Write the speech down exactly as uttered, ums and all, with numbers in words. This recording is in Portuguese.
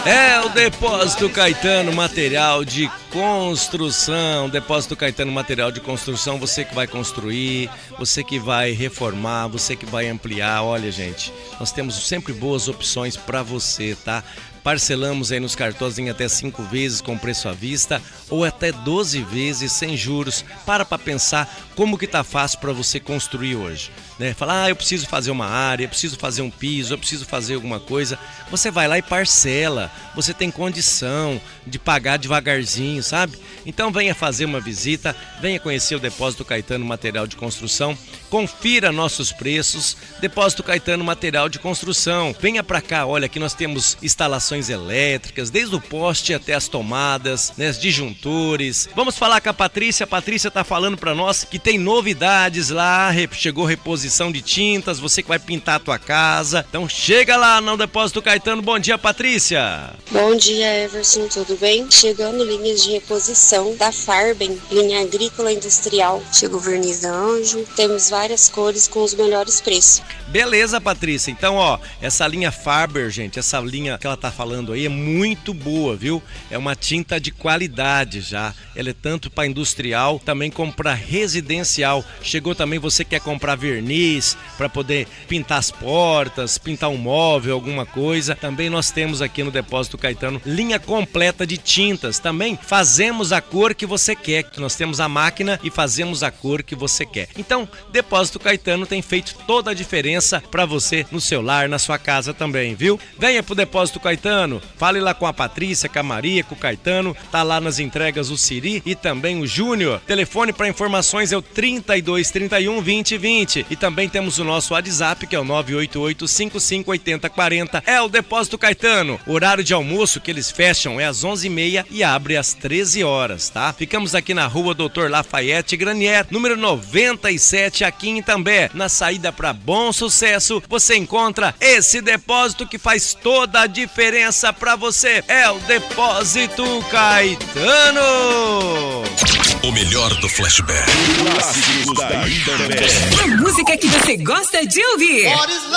É o Depósito Caetano Material de Construção. Depósito Caetano Material de Construção, você que vai construir, você que vai reformar, você que vai ampliar. Olha, gente, nós temos sempre boas opções para você, tá? Parcelamos aí nos cartões em até cinco vezes com preço à vista ou até doze vezes sem juros. Para para pensar como que tá fácil para você construir hoje, né? Falar, ah, eu preciso fazer uma área, eu preciso fazer um piso, eu preciso fazer alguma coisa. Você vai lá e parcela. Você tem condição de pagar devagarzinho, sabe? Então venha fazer uma visita, venha conhecer o Depósito Caetano Material de Construção. Confira nossos preços. Depósito Caetano Material de Construção. Venha para cá, olha, aqui nós temos instalações elétricas, desde o poste até as tomadas, né, os disjuntores. Vamos falar com a Patrícia. A Patrícia tá falando para nós que tem novidades lá, chegou reposição de tintas, você que vai pintar a tua casa. Então chega lá no Depósito Caetano. Bom dia, Patrícia. Bom dia, Everson, tudo bem? Chegando linhas de reposição da Farben, linha agrícola industrial. Chegou verniz anjo, temos várias cores com os melhores preços. Beleza, Patrícia. Então, ó, essa linha Farber, gente, essa linha que ela tá falando aí é muito boa, viu? É uma tinta de qualidade já. Ela é tanto para industrial, também como para residencial. Chegou também você que quer comprar verniz para poder pintar as portas, pintar um móvel, alguma coisa. Também nós temos aqui no Depósito Caetano linha completa de tintas. Também fazemos a cor que você quer. Nós temos a máquina e fazemos a cor que você quer. Então, Depósito Caetano tem feito toda a diferença para você no seu lar, na sua casa também, viu? Venha pro Depósito Caetano, fale lá com a Patrícia, com a Maria, com o Caetano. Tá lá nas entregas o Siri e também o Júnior. Telefone para informações é o trinta e dois, trinta e um, vinte, vinte. E também temos o nosso WhatsApp, que é o nove oito oito, cinco cinco oito zero quatro zero. É o Depósito Caetano. O horário de almoço que eles fecham é às onze e meia e abre às treze horas, tá? Ficamos aqui na rua doutor Lafayette Granier, número noventa e sete, aqui em Itambé. Na saída para Bom Sucesso, você encontra esse depósito que faz toda a diferença para você. É o Depósito Caetano. O melhor do flashback. A música que você gosta de ouvir.